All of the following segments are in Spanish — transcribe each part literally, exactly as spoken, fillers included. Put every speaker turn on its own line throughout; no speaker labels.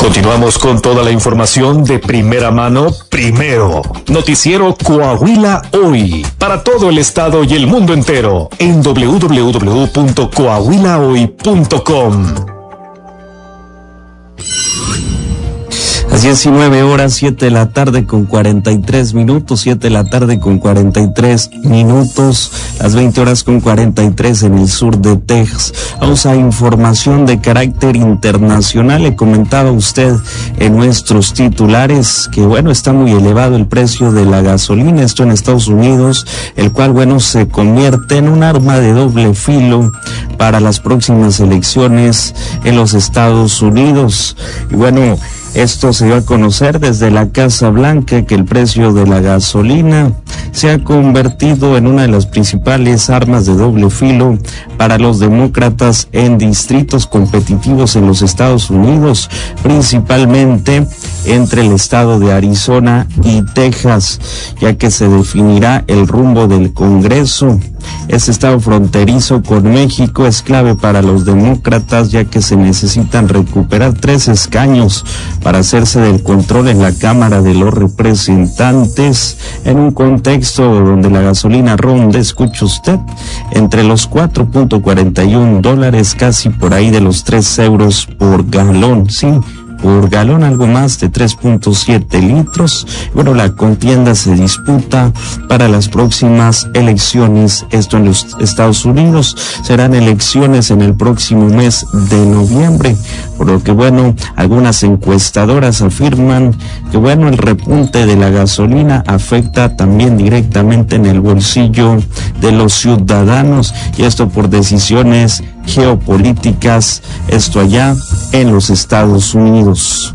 Continuamos con toda la información de primera mano, primero. Noticiero Coahuila Hoy, para todo el estado y el mundo entero, en doble u doble u doble u punto coahuila hoy punto com.
Las diecinueve horas, siete de la tarde con cuarenta y tres minutos, siete de la tarde con cuarenta y tres minutos, las veinte horas con cuarenta y tres en el sur de Texas. Vamos a información de carácter internacional. Le comentaba usted en nuestros titulares que, bueno, está muy elevado el precio de la gasolina, esto en Estados Unidos, el cual, bueno, se convierte en un arma de doble filo para las próximas elecciones en los Estados Unidos. Y bueno, esto se dio a conocer desde la Casa Blanca, que el precio de la gasolina se ha convertido en una de las principales armas de doble filo para los demócratas en distritos competitivos en los Estados Unidos, principalmente entre el estado de Arizona y Texas, ya que se definirá el rumbo del Congreso. Este estado fronterizo con México es clave para los demócratas, ya que se necesitan recuperar tres escaños para hacerse del control en la Cámara de los Representantes, en un contexto donde la gasolina ronda, escuche usted, entre los cuatro punto cuarenta y uno dólares, casi por ahí de los tres euros por galón, sí, por galón, algo más de tres punto siete litros. Bueno, la contienda se disputa para las próximas elecciones, esto en los Estados Unidos. Serán elecciones en el próximo mes de noviembre, por lo que, bueno, algunas encuestadoras afirman que, bueno, el repunte de la gasolina afecta también directamente en el bolsillo de los ciudadanos, y esto por decisiones geopolíticas, esto allá en los Estados Unidos.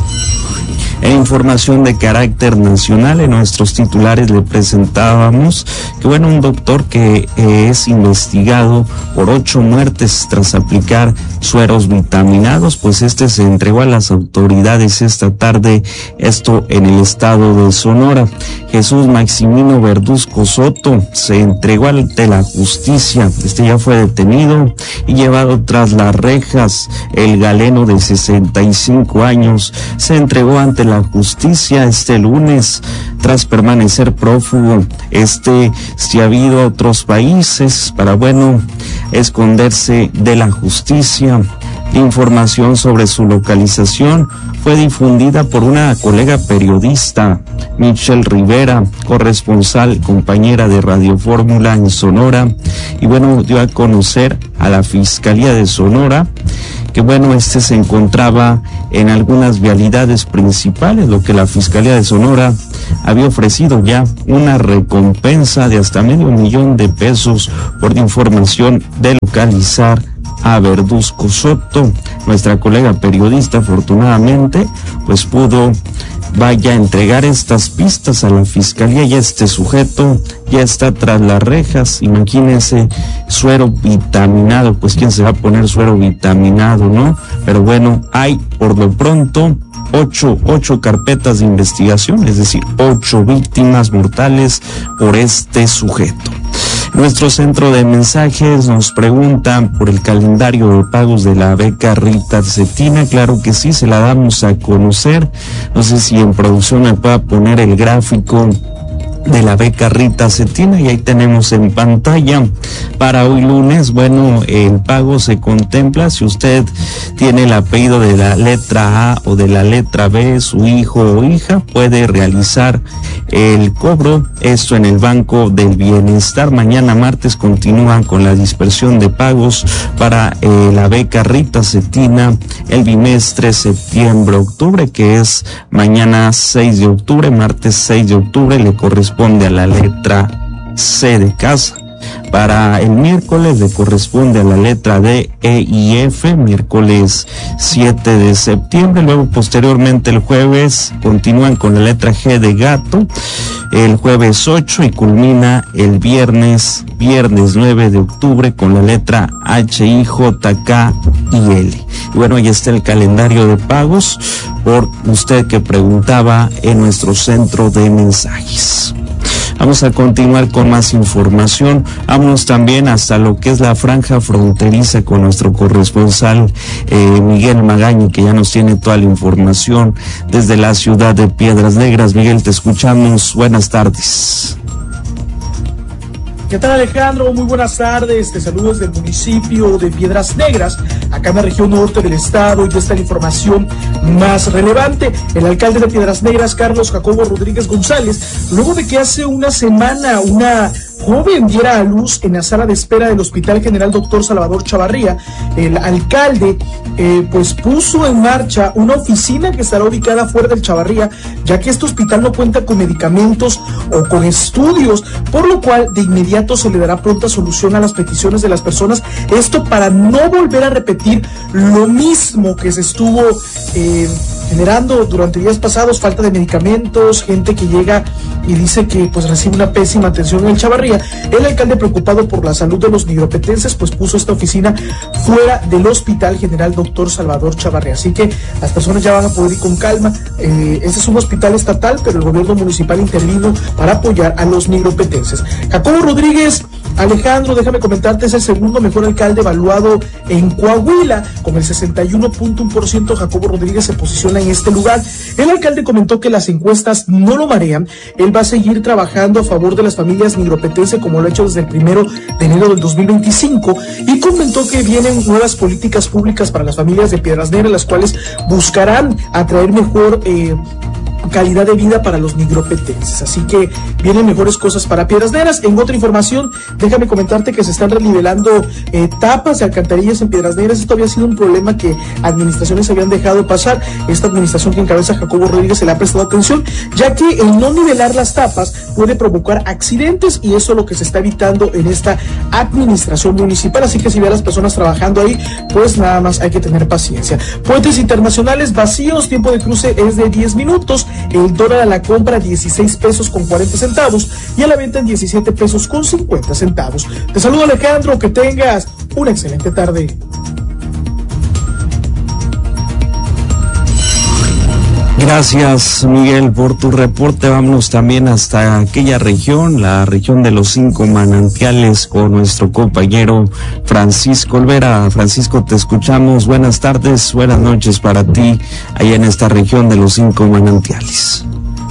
En información de carácter nacional, en nuestros titulares le presentábamos que, bueno, un doctor que eh, es investigado por ocho muertes tras aplicar sueros vitaminados, pues este se entregó a las autoridades esta tarde, esto en el estado de Sonora. Jesús Maximino Verduzco Soto se entregó ante la justicia. Este ya fue detenido y llevado tras las rejas. El galeno de sesenta y cinco años se entregó ante la justicia este lunes tras permanecer prófugo. Este se ha ido a otros países para, bueno, esconderse de la justicia. Información sobre su localización fue difundida por una colega periodista, Michelle Rivera, corresponsal, compañera de Radio Fórmula en Sonora, y bueno, dio a conocer a la Fiscalía de Sonora que, bueno, este se encontraba en algunas vialidades principales, lo que la Fiscalía de Sonora había ofrecido ya una recompensa de hasta medio millón de pesos por la información de localizar a Verduzco Soto. Nuestra colega periodista, afortunadamente, pues pudo vaya a entregar estas pistas a la fiscalía, y este sujeto ya está tras las rejas. Imagínense, suero vitaminado, pues quién se va a poner suero vitaminado, ¿no? Pero bueno, hay por lo pronto ocho, ocho carpetas de investigación, es decir, ocho víctimas mortales por este sujeto. Nuestro centro de mensajes nos pregunta por el calendario de pagos de la beca Rita Cetina. Claro que sí, se la damos a conocer. No sé si en producción me pueda poner el gráfico de la beca Rita Cetina, y ahí tenemos en pantalla para hoy lunes. Bueno, el pago se contempla si usted tiene el apellido de la letra A o de la letra B, su hijo o hija puede realizar el cobro, esto en el Banco del Bienestar. Mañana martes continúan con la dispersión de pagos para eh, la beca Rita Cetina, el bimestre septiembre-octubre, que es mañana seis de octubre, martes seis de octubre, le corresponde a la letra C de casa. Para el miércoles le corresponde a la letra D, E y F, miércoles siete de septiembre. Luego, posteriormente, el jueves continúan con la letra G de gato, el jueves ocho, y culmina el viernes, viernes nueve de octubre, con la letra H, I, J, K y L. Y bueno, ahí está el calendario de pagos por usted que preguntaba en nuestro centro de mensajes. Vamos a continuar con más información. Vámonos también hasta lo que es la franja fronteriza con nuestro corresponsal eh, Miguel Magaña, que ya nos tiene toda la información desde la ciudad de Piedras Negras. Miguel, te escuchamos. Buenas tardes.
¿Qué tal, Alejandro? Muy buenas tardes. Te saludo desde el municipio de Piedras Negras, acá en la región norte del estado, y esta es la información más relevante. El alcalde de Piedras Negras, Carlos Jacobo Rodríguez González, luego de que hace una semana una joven diera a luz en la sala de espera del Hospital General Doctor Salvador Chavarría, el alcalde eh, pues puso en marcha una oficina que estará ubicada fuera del Chavarría, ya que este hospital no cuenta con medicamentos o con estudios, por lo cual de inmediato se le dará pronta solución a las peticiones de las personas, esto para no volver a repetir lo mismo que se estuvo eh, generando durante días pasados, falta de medicamentos, gente que llega y dice que pues recibe una pésima atención en el Chavarría. El alcalde, preocupado por la salud de los nigropetenses, pues puso esta oficina fuera del Hospital General Doctor Salvador Chavarría, así que las personas ya van a poder ir con calma. Eh, este es un hospital estatal, pero el gobierno municipal intervino para apoyar a los nigropetenses. Jacobo Rodríguez, Alejandro, déjame comentarte, es el segundo mejor alcalde evaluado en Coahuila, con el sesenta y uno punto uno por ciento. Jacobo Rodríguez se posiciona en este lugar. El alcalde comentó que las encuestas no lo marean, él va a seguir trabajando a favor de las familias nigropetenses como lo ha hecho desde el primero de enero del dos mil veinticinco, y comentó que vienen nuevas políticas públicas para las familias de Piedras Negras, las cuales buscarán atraer mejor eh, calidad de vida para los nigropetenses, así que vienen mejores cosas para Piedras Negras. En otra información, déjame comentarte que se están renivelando eh, tapas de alcantarillas en Piedras Negras. Esto había sido un problema que administraciones habían dejado pasar. Esta administración que encabeza Jacobo Rodríguez se le ha prestado atención, ya que el no nivelar las tapas puede provocar accidentes, y eso es lo que se está evitando en esta administración municipal, así que si ve a las personas trabajando ahí, pues nada más hay que tener paciencia. Puentes internacionales vacíos, tiempo de cruce es de diez minutos, el dólar a la compra dieciséis pesos con cuarenta centavos y a la venta en diecisiete pesos con cincuenta centavos. Te saludo, Alejandro, que tengas una excelente tarde.
Gracias, Miguel, por tu reporte. Vámonos también hasta aquella región, la región de los cinco manantiales, con nuestro compañero Francisco Olvera. Francisco, te escuchamos. Buenas tardes, buenas noches para ti, allá en esta región de los cinco manantiales.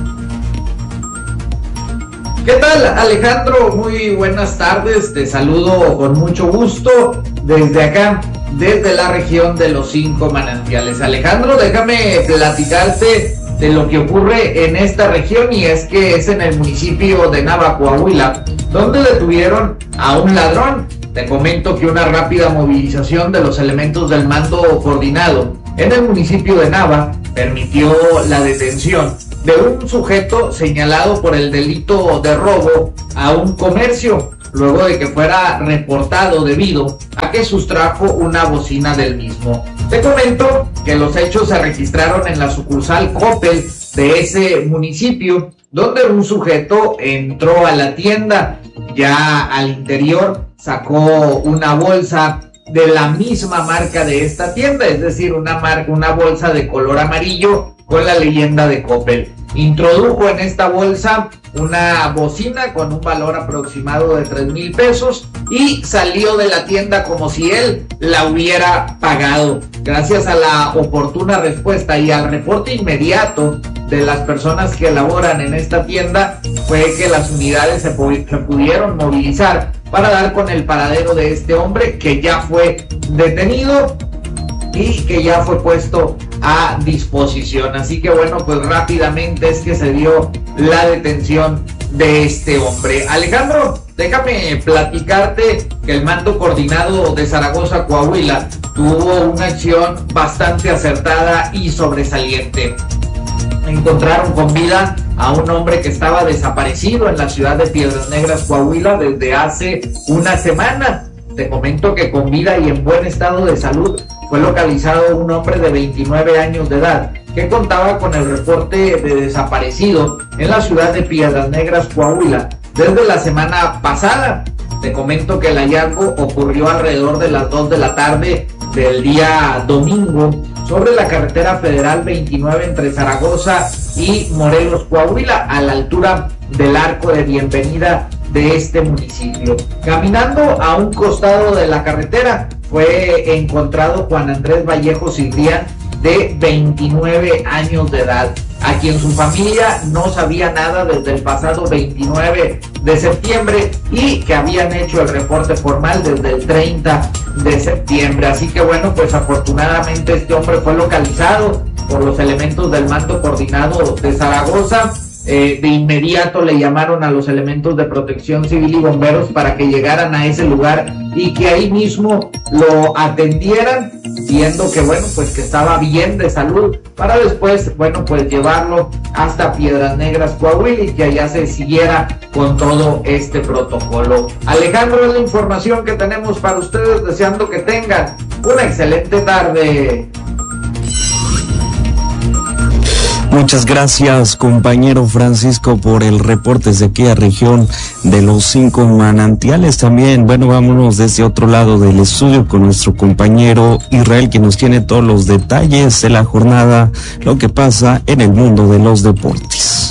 ¿Qué tal, Alejandro? Muy buenas tardes, te saludo con mucho gusto desde acá, desde la región de los cinco manantiales. Alejandro, déjame platicarte de lo que ocurre en esta región, y es que es en el municipio de Nava, Coahuila, donde detuvieron a un ladrón. Te comento que una rápida movilización de los elementos del mando coordinado en el municipio de Nava permitió la detención de un sujeto señalado por el delito de robo a un comercio, luego de que fuera reportado debido a que sustrajo una bocina del mismo. Te comento que los hechos se registraron en la sucursal Coppel de ese municipio, donde un sujeto entró a la tienda. Ya al interior sacó una bolsa de la misma marca de esta tienda, es decir, una marca, una bolsa de color amarillo con la leyenda de Coppel. Introdujo en esta bolsa una bocina con un valor aproximado de tres mil pesos y salió de la tienda como si él la hubiera pagado. Gracias a la oportuna respuesta y al reporte inmediato de las personas que laboran en esta tienda, fue que las unidades se, se pudieron movilizar para dar con el paradero de este hombre, que ya fue detenido y que ya fue puesto a disposición. Así que bueno, pues rápidamente es que se dio la detención de este hombre. Alejandro, déjame platicarte que el mando coordinado de Zaragoza, Coahuila, tuvo una acción bastante acertada y sobresaliente. Encontraron con vida a un hombre que estaba desaparecido en la ciudad de Piedras Negras, Coahuila, desde hace una semana. Te comento que con vida y en buen estado de salud fue localizado un hombre de veintinueve años de edad que contaba con el reporte de desaparecido en la ciudad de Piedras Negras, Coahuila, desde la semana pasada. Te comento que el hallazgo ocurrió alrededor de las dos de la tarde del día domingo sobre la carretera federal veintinueve entre Zaragoza y Morelos, Coahuila, a la altura del arco de bienvenida de este municipio. Caminando a un costado de la carretera fue encontrado Juan Andrés Vallejo Cibrián, de veintinueve años de edad, a quien su familia no sabía nada desde el pasado veintinueve de septiembre y que habían hecho el reporte formal desde el treinta de septiembre. Así que bueno, pues afortunadamente este hombre fue localizado por los elementos del mando coordinado de Zaragoza. Eh, de inmediato le llamaron a los elementos de protección civil y bomberos para que llegaran a ese lugar y que ahí mismo lo atendieran, viendo que bueno, pues que estaba bien de salud, para después, bueno, pues llevarlo hasta Piedras Negras, Coahuila, y que allá se siguiera con todo este protocolo. Alejandro, es la información que tenemos para ustedes, deseando que tengan una excelente tarde.
Muchas gracias, compañero Francisco, por el reporte desde aquella región de los cinco manantiales. También, bueno, vámonos desde otro lado del estudio con nuestro compañero Israel, que nos tiene todos los detalles de la jornada, lo que pasa en el mundo de los deportes.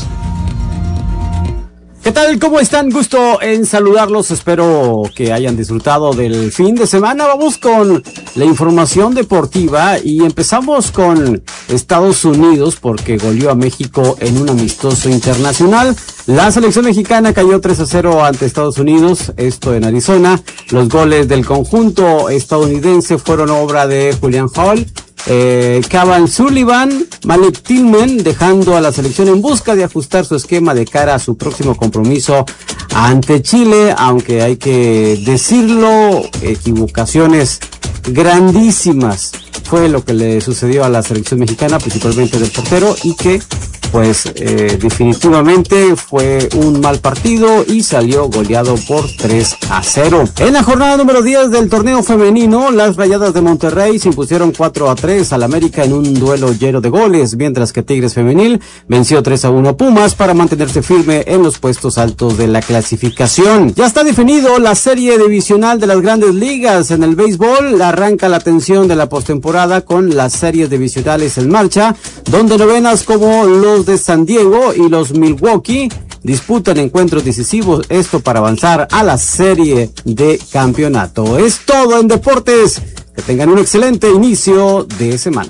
¿Qué tal? ¿Cómo están? Gusto en saludarlos. Espero que hayan disfrutado del fin de semana. Vamos con la información deportiva y empezamos con Estados Unidos, porque goleó a México en un amistoso internacional. La selección mexicana cayó tres a cero ante Estados Unidos, esto en Arizona. Los goles del conjunto estadounidense fueron obra de Julian Hall, Eh, Cavan Sullivan, Malik Tillman, dejando a la selección en busca de ajustar su esquema de cara a su próximo compromiso ante Chile, aunque hay que decirlo, equivocaciones grandísimas fue lo que le sucedió a la selección mexicana, principalmente del portero, y que pues eh, definitivamente fue un mal partido y salió goleado por tres a cero. En la jornada número diez del torneo femenino, las Rayadas de Monterrey se impusieron cuatro a tres al América en un duelo lleno de goles, mientras que Tigres Femenil venció tres a uno a Pumas para mantenerse firme en los puestos altos de la clasificación. Ya está definido la serie divisional de las Grandes Ligas. En el béisbol arranca la tensión de la postemporada con las series divisionales en marcha, donde novenas como los de San Diego y los Milwaukee disputan encuentros decisivos, esto para avanzar a la serie de campeonato. Es todo en deportes. Que tengan un excelente inicio de semana.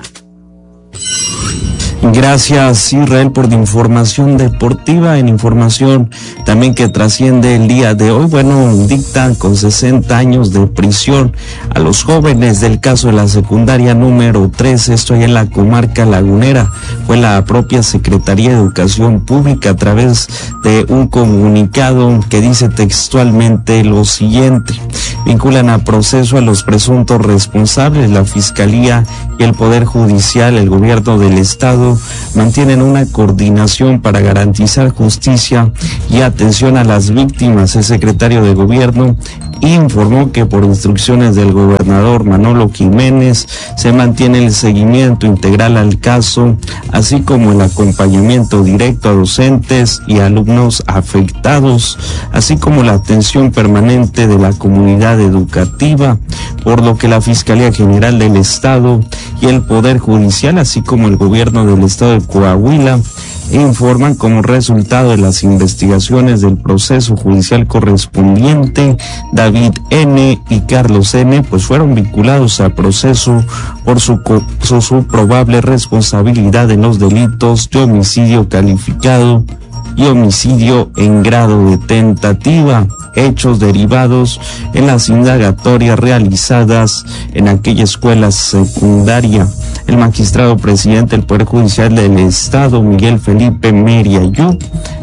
Gracias, Israel, por la información deportiva. En información también que trasciende el día de hoy, bueno, dictan con sesenta años de prisión a los jóvenes del caso de la secundaria número tres, esto allá en la comarca lagunera. Fue la propia Secretaría de Educación Pública, a través de un comunicado que dice textualmente lo siguiente: vinculan a proceso a los presuntos responsables. La Fiscalía y el Poder Judicial, el Gobierno del Estado, mantienen una coordinación para garantizar justicia y atención a las víctimas. El secretario de Gobierno informó que por instrucciones del gobernador Manolo Jiménez se mantiene el seguimiento integral al caso, así como el acompañamiento directo a docentes y alumnos afectados, así como la atención permanente de la comunidad educativa, por lo que la Fiscalía General del Estado y el Poder Judicial, así como el gobierno del Estado de Coahuila, informan como resultado de las investigaciones del proceso judicial correspondiente, David N. y Carlos N. pues fueron vinculados a proceso por su, su, su probable responsabilidad en los delitos de homicidio calificado y homicidio en grado de tentativa, hechos derivados en las indagatorias realizadas en aquella escuela secundaria. El magistrado presidente del Poder Judicial del Estado, Miguel Felipe Meriayú,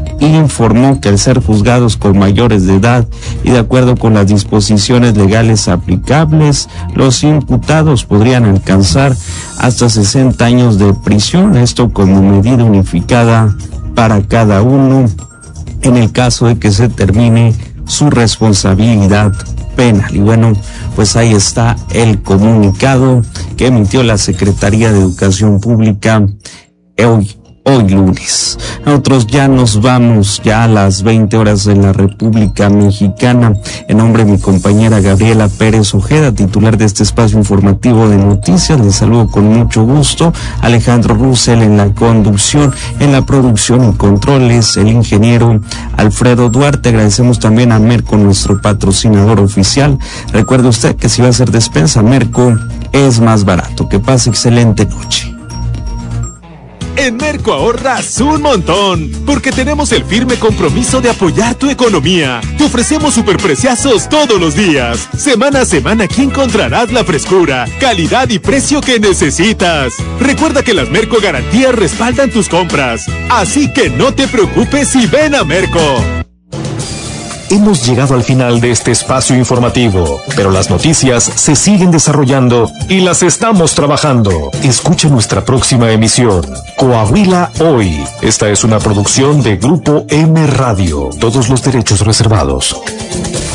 informó que al ser juzgados con mayores de edad y de acuerdo con las disposiciones legales aplicables, los imputados podrían alcanzar hasta sesenta años de prisión, esto como medida unificada para cada uno en el caso de que se termine su responsabilidad penal. Y bueno, pues ahí está el comunicado que emitió la Secretaría de Educación Pública hoy hoy lunes. Nosotros ya nos vamos, ya a las veinte horas en la República Mexicana. En nombre de mi compañera Gabriela Pérez Ojeda, titular de este espacio informativo de noticias, les saludo con mucho gusto. Alejandro Russell en la conducción, en la producción y controles, el ingeniero Alfredo Duarte. Agradecemos también a Merco, nuestro patrocinador oficial. Recuerde usted que si va a hacer despensa, Merco es más barato. Que pase excelente noche.
En Merco ahorras un montón, porque tenemos el firme compromiso de apoyar tu economía. Te ofrecemos superpreciazos todos los días. Semana a semana aquí encontrarás la frescura, calidad y precio que necesitas. Recuerda que las Merco Garantías respaldan tus compras, así que no te preocupes y ven a Merco.
Hemos llegado al final de este espacio informativo, pero las noticias se siguen desarrollando y las estamos trabajando. Escucha nuestra próxima emisión, Coahuila Hoy. Esta es una producción de Grupo M Radio. Todos los derechos reservados.